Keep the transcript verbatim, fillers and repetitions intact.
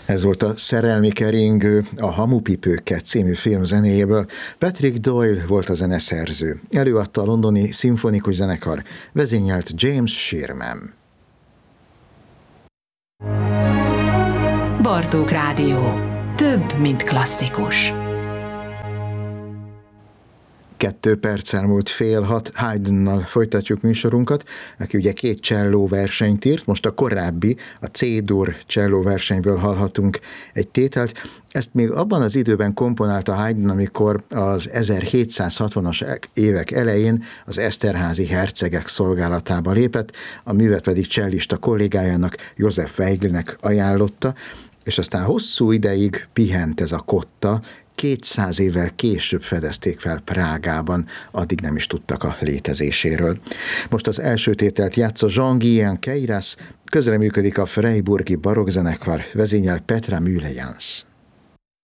Ez volt a Szerelmi keringő, a Hamupipőke című film zenéjéből. Patrick Doyle volt a zeneszerző. Előadta a londoni szimfonikus zenekar, vezényelt James Shearman. Bartók Rádió. Több, mint klasszikus. Kettő perccel múlt fél hat, Haydnnal folytatjuk műsorunkat, aki ugye két cselló versenyt írt, most a korábbi, a C-dur cselló versenyből hallhatunk egy tételt. Ezt még abban az időben komponálta Haydn, amikor az ezerhétszázhatvanas évek elején az Eszterházy hercegek szolgálatába lépett, a művet pedig csellista kollégájának, József Weiglnek ajánlotta, és aztán hosszú ideig pihent ez a kotta, kétszáz évvel később fedezték fel Prágában, addig nem is tudtak a létezéséről. Most az első tételt játsza Jean-Guyen Queyras, közreműködik a Freiburgi barokkzenekar, vezényel Petra Mühlejans.